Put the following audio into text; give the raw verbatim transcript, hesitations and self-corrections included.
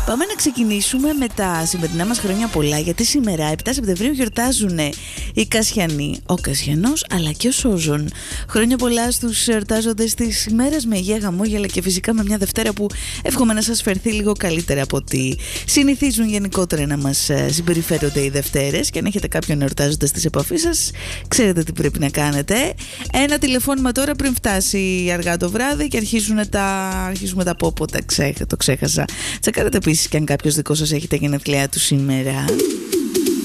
Πάμε να ξεκινήσουμε με τα σημερινά μας χρόνια πολλά, γιατί σήμερα επτά Σεπτεμβρίου γιορτάζουν οι Κασιανοί, ο Κασιανός αλλά και ο Σόζον. Χρόνια πολλά στους εορτάζοντες της ημέρας, με υγεία, χαμόγελα και φυσικά με μια Δευτέρα που εύχομαι να σας φερθεί λίγο καλύτερα από ό,τι συνηθίζουν γενικότερα να μας συμπεριφέρονται οι Δευτέρες. Και αν έχετε κάποιον εορτάζοντα στις επαφής σας, ξέρετε τι πρέπει να κάνετε. Ένα τηλεφώνημα τώρα πριν φτάσει αργά το βράδυ και αρχίζουν τα, αρχίζουμε τα πόποτα, ξέχα, το ξέχασα. Τσεκάρετε επίσης και αν κάποιος δικός σας έχει τα γενέθλιά του σήμερα.